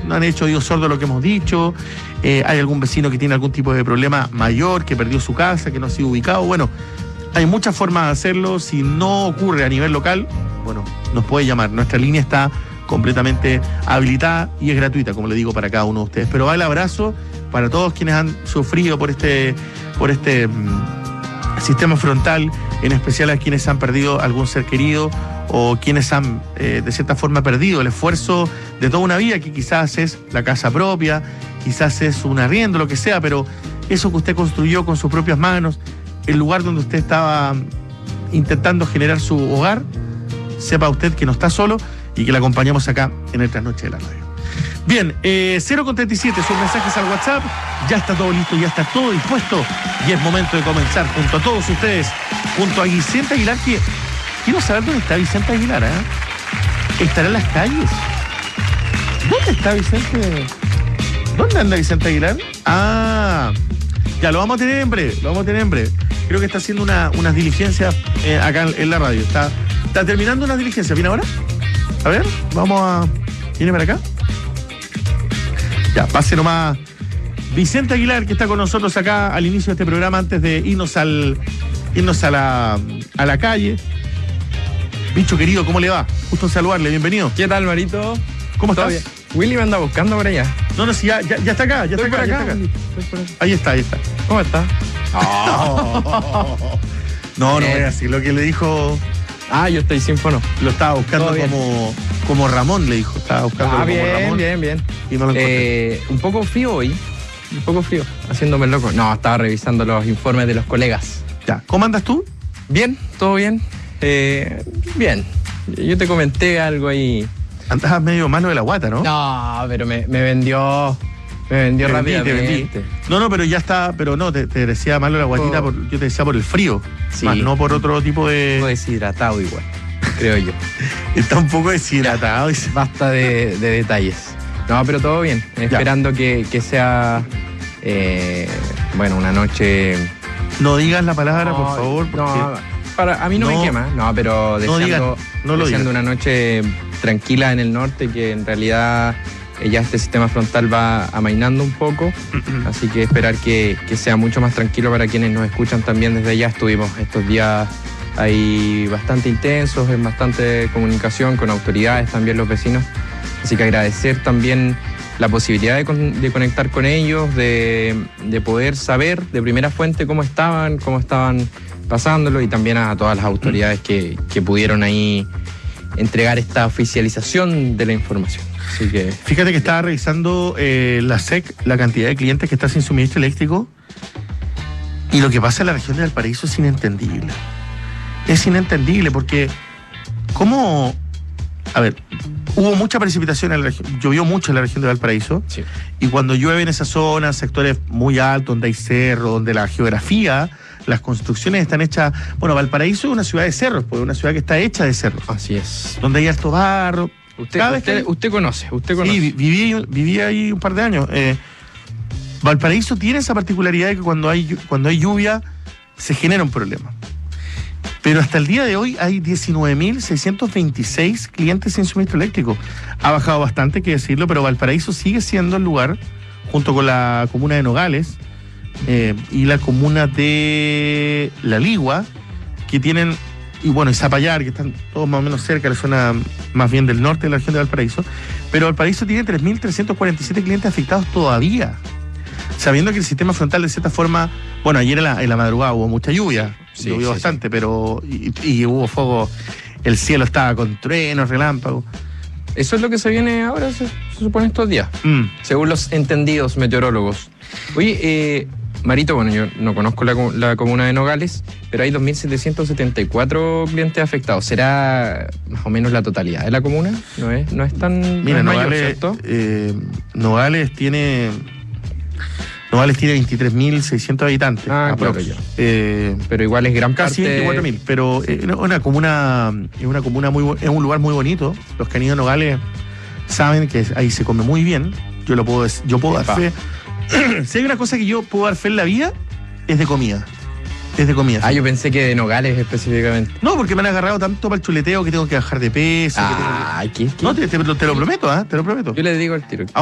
no han hecho oídos sordos a lo que hemos dicho. Hay algún vecino que tiene algún tipo de problema mayor, que perdió su casa, que no ha sido ubicado. Bueno, hay muchas formas de hacerlo. Si no ocurre a nivel local, bueno, nos puede llamar. Nuestra línea está completamente habilitada y es gratuita, como le digo, para cada uno de ustedes. Pero va el abrazo para todos quienes han sufrido por este sistema frontal, en especial a quienes han perdido algún ser querido o quienes han, de cierta forma, perdido el esfuerzo de toda una vida, que quizás es la casa propia, quizás es un arriendo, lo que sea, pero eso que usted construyó con sus propias manos, el lugar donde usted estaba intentando generar su hogar, sepa usted que no está solo y que le acompañamos acá en el Trasnoche de la Radio. Bien, 0:37, sus mensajes al WhatsApp. Ya está todo listo, ya está todo dispuesto. Y es momento de comenzar junto a todos ustedes, junto a Vicente Aguilar, que quiero saber dónde está Vicente Aguilar, ¿eh? ¿Estará en las calles? ¿Dónde está Vicente? ¿Dónde anda Vicente Aguilar? Ah, ya lo vamos a tener en breve, Creo que está haciendo unas diligencias acá en la radio. Está terminando unas diligencias. ¿Viene ahora? A ver, ¿viene para acá? Ya, pase nomás Vicente Aguilar, que está con nosotros acá al inicio de este programa, antes de irnos a la calle. Bicho querido, ¿cómo le va? Justo saludarle, bienvenido. ¿Qué tal, Marito? ¿Cómo estás? Bien. Willy me anda buscando por allá. No, si ya está acá, ya está acá. Ahí está. ¿Cómo está? No es así, lo que le dijo... yo estoy sin fono. Lo estaba buscando como Ramón, le dijo. Estaba buscando como Ramón. Bien. Y no lo encontré. Un poco frío hoy. Haciéndome loco. No, estaba revisando los informes de los colegas. Ya, ¿cómo andas tú? Bien, todo bien. Bien. Yo te comenté algo ahí. Andabas medio malo de la guata, ¿no? No, pero me vendió rápidamente. Te vendí. No, pero ya está, pero no, te decía malo la guatita, yo te decía por el frío, sí, más no por otro tipo de... Un poco deshidratado igual, creo yo. Está un poco deshidratado. Basta de detalles. No, pero todo bien, esperando que sea, una noche... No digas la palabra, por favor, porque... A mí no me quema, pero deseando una noche tranquila en el norte, que en realidad ya este sistema frontal va amainando un poco, así que esperar que sea mucho más tranquilo para quienes nos escuchan también desde allá. Estuvimos estos días ahí bastante intensos, en bastante comunicación con autoridades, también los vecinos, así que agradecer también la posibilidad de conectar con ellos, de poder saber de primera fuente cómo estaban pasándolo, y también a todas las autoridades que pudieron ahí entregar esta oficialización de la información. Así que... Fíjate que estaba revisando la SEC, la cantidad de clientes que está sin suministro eléctrico, y lo que pasa en la región de Valparaíso es inentendible. Es inentendible porque ¿cómo? A ver, hubo mucha precipitación en la región, llovió mucho en la región de Valparaíso, sí, y cuando llueve en esa zona, sectores muy altos, donde hay cerro, donde la geografía, las construcciones están hechas... Bueno, Valparaíso es una ciudad de cerros, pues una ciudad que está hecha de cerros. Así es. Donde hay harto barro. Usted conoce. Sí, viví ahí un par de años. Valparaíso tiene esa particularidad de que cuando hay lluvia se genera un problema. Pero hasta el día de hoy hay 19.626 clientes sin suministro eléctrico. Ha bajado bastante, hay que decirlo, pero Valparaíso sigue siendo el lugar, junto con la comuna de Nogales y la comuna de La Ligua, que tienen, y Zapallar, que están todos más o menos cerca, la zona más bien del norte de la región de Valparaíso, pero Valparaíso tiene 3.347 clientes afectados todavía, sabiendo que el sistema frontal, de cierta forma, ayer en la madrugada hubo mucha lluvia, llovió bastante, pero y hubo fuego, el cielo estaba con truenos, relámpagos. Eso es lo que se viene ahora, se supone, estos días, según los entendidos meteorólogos. Oye, Marito, yo no conozco la comuna de Nogales, pero hay 2.774 clientes afectados. ¿Será más o menos la totalidad de la comuna? ¿No es tan... Mira, mayor, Nogales, ¿cierto? Nogales tiene 23.600 habitantes. Claro, ya. Pero igual es gran casi parte... 24.000, pero es una comuna es un lugar muy bonito. Los que han ido a Nogales saben que ahí se come muy bien. Yo puedo dar fe. Si hay una cosa que yo puedo dar fe en la vida, es de comida. Yo pensé que de Nogales específicamente. No, porque me han agarrado tanto para el chuleteo que tengo que bajar de peso. ¿Qué? No, te lo prometo, te lo prometo. Yo le digo al tiro.